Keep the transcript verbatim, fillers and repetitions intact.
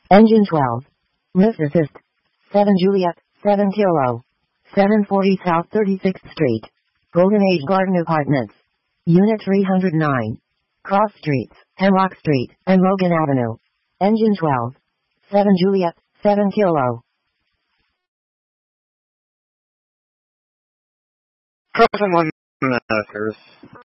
Engine twelve. Lift assist. seven Juliet, seven Kilo. seven forty South thirty-sixth Street. Golden Age Garden Apartments. Unit three hundred nine. Cross Streets, Hemlock Street, and Logan Avenue. Engine twelve. seven Juliet, seven Kilo. Crossing one meters.